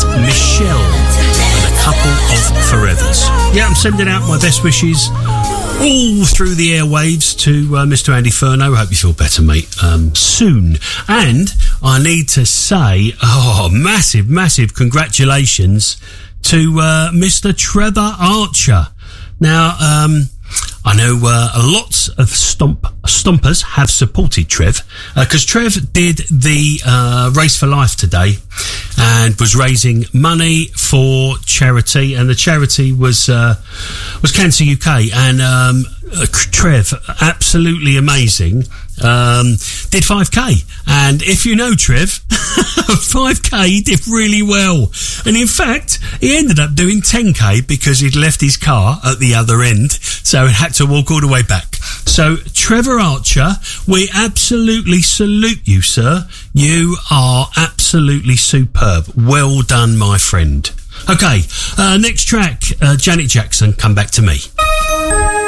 Michelle and a couple of forevers. Yeah, I'm sending out my best wishes all through the airwaves to Mr. Andy Furno. Hope you feel better, mate, soon. And I need to say, massive congratulations to Mr. Trevor Archer. Now, I know lots of stompers have supported Trev, because Trev did the Race for Life today and was raising money for charity, and the charity was Cancer UK, and Trev, absolutely amazing, did 5k, and if you know Trev, 5k, he did really well, and in fact he ended up doing 10k because he'd left his car at the other end, so he had to walk all the way back. So Trevor Archer, we absolutely salute you, sir. You are absolutely superb. Well done, my friend. Okay, next track, Janet Jackson, Come Back to Me.